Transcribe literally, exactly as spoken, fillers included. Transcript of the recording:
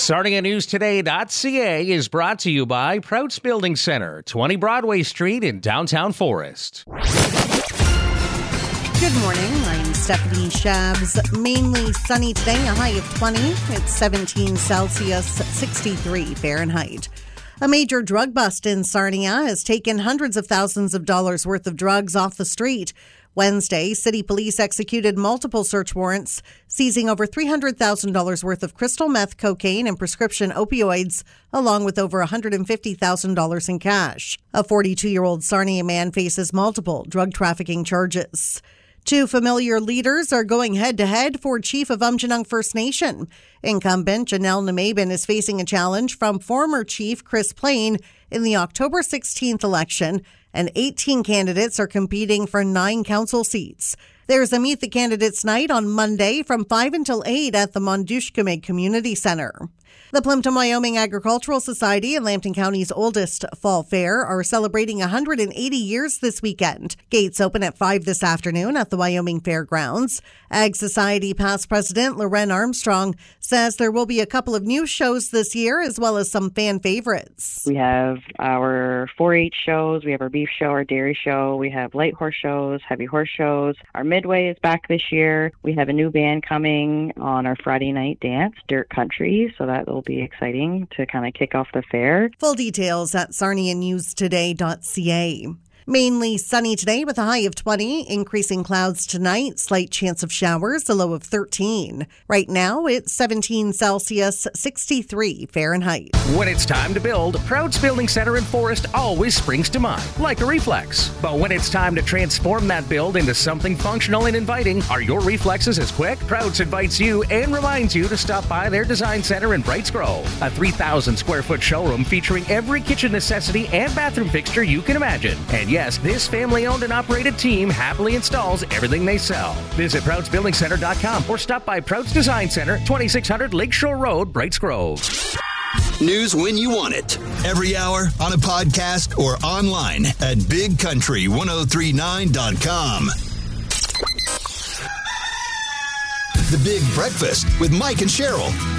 Sarnia News Today dot C A is brought to you by Prouts Building Center, twenty Broadway Street in downtown Forest. Good morning. I'm Stephanie Shabs. Mainly sunny today, a high of twenty. It's seventeen Celsius, sixty-three Fahrenheit. A major drug bust in Sarnia has taken hundreds of thousands of dollars worth of drugs off the street. Wednesday, city police executed multiple search warrants, seizing over three hundred thousand dollars worth of crystal meth, cocaine, and prescription opioids, along with over one hundred fifty thousand dollars in cash. A forty-two-year-old Sarnia man faces multiple drug trafficking charges. Two familiar leaders are going head-to-head for Chief of Aamjiwnaang First Nation. Incumbent Janelle Namaben is facing a challenge from former Chief Chris Plain in the October sixteenth election, and eighteen candidates are competing for nine council seats. There's a Meet the Candidates night on Monday from five until eight at the Mondushkamig Community Center. The Plimpton Wyoming Agricultural Society and Lambton County's oldest fall fair are celebrating one hundred eighty years this weekend. Gates open at five this afternoon at the Wyoming Fairgrounds. Ag Society past president Loren Armstrong says there will be a couple of new shows this year as well as some fan favorites. We have our four H shows, we have our beef show, our dairy show, we have light horse shows, heavy horse shows. Our midway is back this year. We have a new band coming on our Friday night dance, Dirt Country, so that will be exciting to kind of kick off the fair. Full details at Sarnia News Today dot C A. Mainly sunny today with a high of twenty, increasing clouds tonight, slight chance of showers, a low of thirteen. Right now, it's seventeen Celsius, sixty-three Fahrenheit. When it's time to build, Prouts Building Center in Forest always springs to mind, like a reflex. But when it's time to transform that build into something functional and inviting, are your reflexes as quick? Prouts invites you and reminds you to stop by their design center in Brights Grove, a three thousand square foot showroom featuring every kitchen necessity and bathroom fixture you can imagine. And yes, this family-owned and operated team happily installs everything they sell. Visit Prouts Building Center dot com or stop by Prouts Design Center, twenty-six hundred Lakeshore Road, Brights Grove. News when you want it. Every hour, on a podcast, or online at big country ten thirty-nine dot com. The Big Breakfast with Mike and Cheryl